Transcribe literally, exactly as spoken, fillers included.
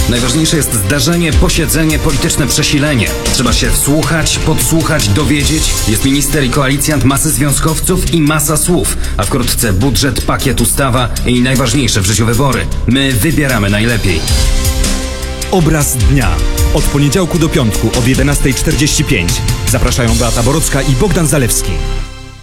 Najważniejsze jest zdarzenie, posiedzenie, polityczne przesilenie. Trzeba się wsłuchać, podsłuchać, dowiedzieć. Jest minister i koalicjant, masy związkowców i masa słów. A wkrótce budżet, pakiet, ustawa i najważniejsze w życiu wybory. My wybieramy najlepiej. Obraz dnia. Od poniedziałku do piątku od jedenastej czterdzieści pięć. Zapraszają Beata Borocka i Bogdan Zalewski.